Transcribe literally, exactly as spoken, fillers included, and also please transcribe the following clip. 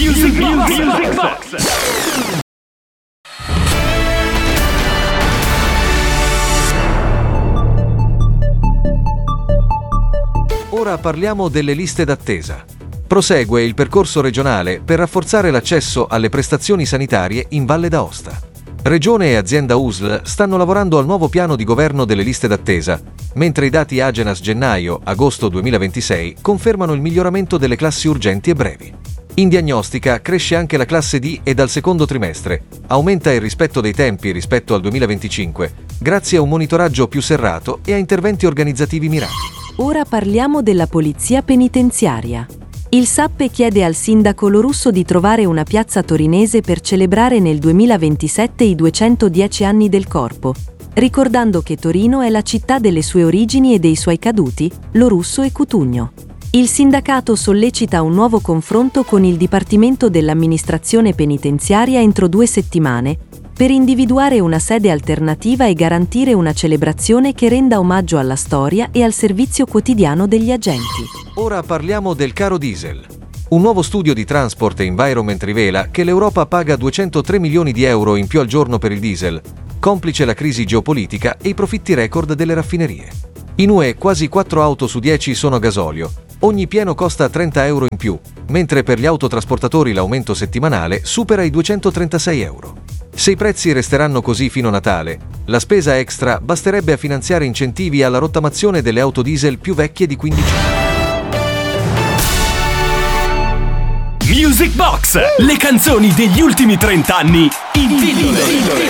Music Box. Music Box. Ora parliamo delle liste d'attesa. Prosegue il percorso regionale per rafforzare l'accesso alle prestazioni sanitarie in Valle d'Aosta. Regione e azienda U S L stanno lavorando al nuovo piano di governo delle liste d'attesa, mentre i dati Agenas gennaio-agosto duemilaventisei confermano il miglioramento delle classi urgenti e brevi. In diagnostica cresce anche la classe D e dal secondo trimestre aumenta il rispetto dei tempi rispetto al duemilaventicinque, grazie a un monitoraggio più serrato e a interventi organizzativi mirati. Ora parliamo della polizia penitenziaria. Il Sappe chiede al sindaco Lorusso di trovare una piazza torinese per celebrare nel duemilaventisette i duecentodieci anni del Corpo, ricordando che Torino è la città delle sue origini e dei suoi caduti, Lorusso e Cutugno. Il sindacato sollecita un nuovo confronto con il Dipartimento dell'Amministrazione Penitenziaria entro due settimane, per individuare una sede alternativa e garantire una celebrazione che renda omaggio alla storia e al servizio quotidiano degli agenti. Ora parliamo del caro diesel. Un nuovo studio di Transport e Environment rivela che l'Europa paga duecentotré milioni di euro in più al giorno per il diesel, complice la crisi geopolitica e i profitti record delle raffinerie. In U E quasi quattro auto su dieci sono a gasolio, ogni pieno costa trenta euro in più, mentre per gli autotrasportatori l'aumento settimanale supera i duecentotrentasei euro. Se i prezzi resteranno così fino a Natale, la spesa extra basterebbe a finanziare incentivi alla rottamazione delle auto diesel più vecchie di quindici anni. Music Box, le canzoni degli ultimi trenta anni in pillole.